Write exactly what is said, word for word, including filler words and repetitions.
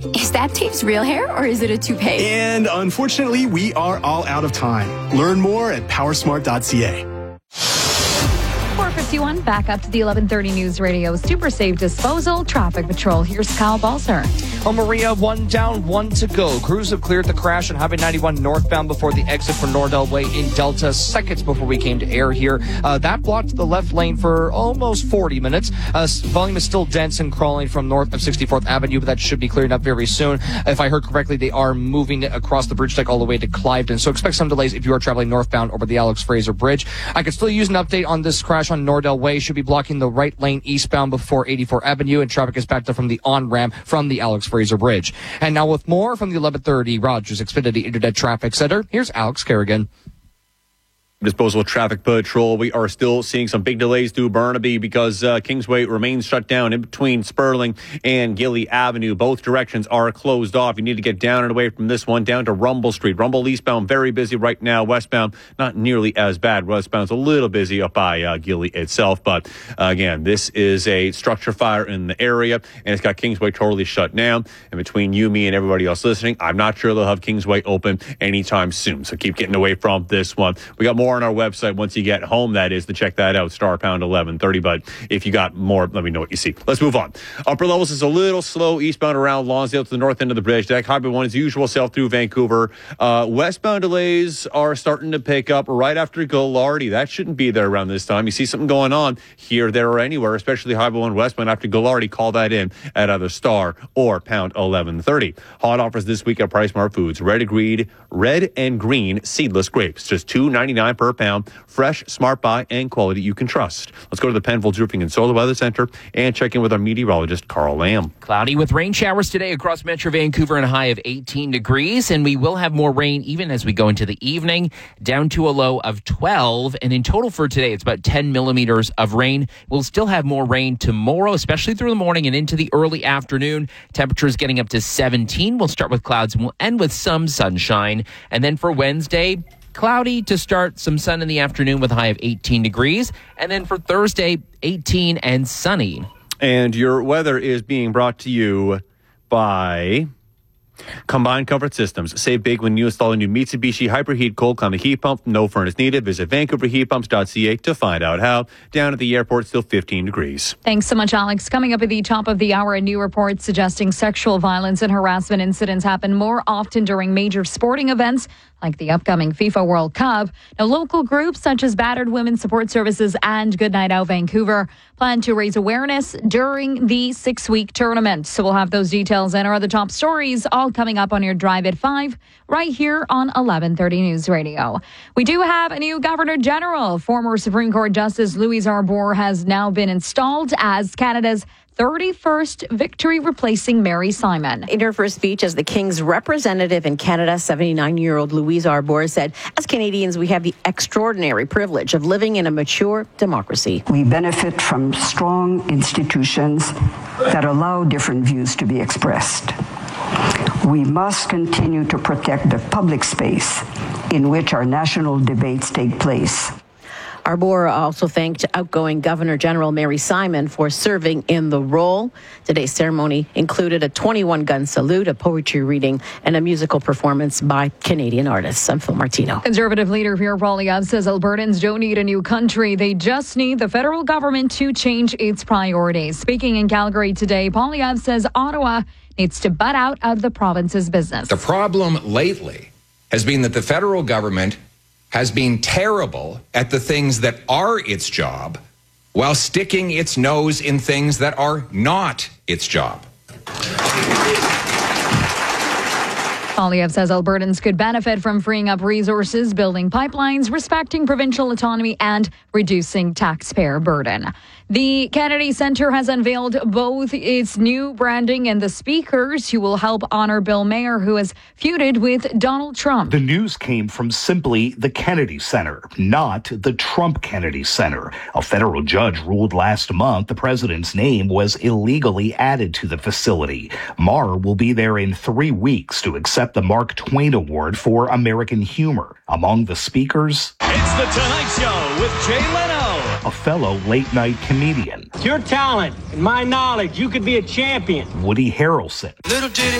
is that Dave's real hair or is it a toupee? And unfortunately, we are all out of time. Learn more at powersmart dot c a. four fifty-one, back up to the eleven thirty News Radio Super Safe Disposal Traffic Patrol. Here's Kyle Balser. Oh, Maria, one down, one to go. Crews have cleared the crash on Highway ninety-one northbound before the exit for Nordell Way in Delta, seconds before we came to air here. Uh, that blocked the left lane for almost forty minutes. Uh, volume is still dense and crawling from north of sixty-fourth Avenue, but that should be clearing up very soon. If I heard correctly, they are moving across the bridge deck all the way to Cliveden, so expect some delays if you are traveling northbound over the Alex Fraser Bridge. I could still use an update on this crash on Nordell Way. Should be blocking the right lane eastbound before eighty-fourth Avenue, and traffic is backed up from the on-ramp from the Alex Fraser Bridge. And now with more from the eleven thirty Rogers Xfinity Internet Traffic Center, here's Alex Kerrigan. Disposal Traffic Patrol. We are still seeing some big delays through Burnaby because uh, Kingsway remains shut down in between Sperling and Gilly Avenue. Both directions are closed off. You need to get down and away from this one down to Rumble Street. Rumble eastbound, very busy right now. Westbound, not nearly as bad. Westbound's a little busy up by uh, Gilly itself. But uh, again, this is a structure fire in the area, and it's got Kingsway totally shut down. And between you, me, and everybody else listening, I'm not sure they'll have Kingsway open anytime soon. So keep getting away from this one. We got more on our website once you get home, that is, to check that out, star pound eleven thirty. But if you got more, let me know what you see. Let's move on. Upper levels is a little slow eastbound around Lonsdale to the north end of the bridge deck. Highway one is usual south through Vancouver. Uh, westbound delays are starting to pick up right after Ghilardi. That shouldn't be there around this time. You see something going on here, there, or anywhere, especially Highway one westbound after Ghilardi. Call that in at either star or pound eleven thirty. Hot offers this week at PriceSmart Foods. Red agreed, red and green seedless grapes, just two ninety-nine per pound. Fresh, smart buy, and quality you can trust. Let's go to the Penfolds Roofing and Solar Weather Center and check in with our meteorologist, Carl Lamb. Cloudy with rain showers today across Metro Vancouver and a high of eighteen degrees. And we will have more rain even as we go into the evening, down to a low of twelve. And in total for today, it's about ten millimeters of rain. We'll still have more rain tomorrow, especially through the morning and into the early afternoon. Temperatures getting up to seventeen. We'll start with clouds and we'll end with some sunshine. And then for Wednesday, cloudy to start, some sun in the afternoon with a high of eighteen degrees. And then for Thursday, eighteen and sunny. And your weather is being brought to you by Combined Comfort Systems. Save big when you install a new Mitsubishi Hyperheat cold climate heat pump. No furnace needed. Visit vancouver heat pumps dot c a to find out how. Down at the airport, still fifteen degrees. Thanks so much, Alex. Coming up at the top of the hour, a new report suggesting sexual violence and harassment incidents happen more often during major sporting events like the upcoming FIFA World Cup. Now, local groups such as Battered Women's Support Services and Good Night Out Vancouver plan to raise awareness during the six-week tournament. So we'll have those details and our other top stories all coming up on your drive at five right here on eleven thirty News Radio. We do have a new Governor General. Former Supreme Court Justice Louise Arbour has now been installed as Canada's thirty-first victory, replacing Mary Simon. In her first speech as the King's representative in Canada, seventy-nine-year-old Louise Arbour said, as Canadians, we have the extraordinary privilege of living in a mature democracy. We benefit from strong institutions that allow different views to be expressed. We must continue to protect the public space in which our national debates take place. Arbour also thanked outgoing Governor General Mary Simon for serving in the role. Today's ceremony included a twenty-one gun salute, a poetry reading, and a musical performance by Canadian artists. I'm Phil Martino. Conservative leader Pierre Poilievre says Albertans don't need a new country. They just need the federal government to change its priorities. Speaking in Calgary today, Poilievre says Ottawa needs to butt out of the province's business. The problem lately has been that the federal government has been terrible at the things that are its job while sticking its nose in things that are not its job. Poilievre says Albertans could benefit from freeing up resources, building pipelines, respecting provincial autonomy, and reducing taxpayer burden. The Kennedy Centre has unveiled both its new branding and the speakers who will help honor Bill Maher, who has feuded with Donald Trump. The news came from simply the Kennedy Center, not the Trump Kennedy Center. A federal judge ruled last month the president's name was illegally added to the facility. Maher will be there in three weeks to accept the Mark Twain Award for American Humor. Among the speakers, it's The Tonight Show with Jay Leno, a fellow late-night comedian. It's your talent and my knowledge. You could be a champion. Woody Harrelson. Little did